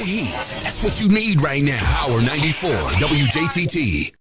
heat. That's what you need right now. Power 94, WJTT.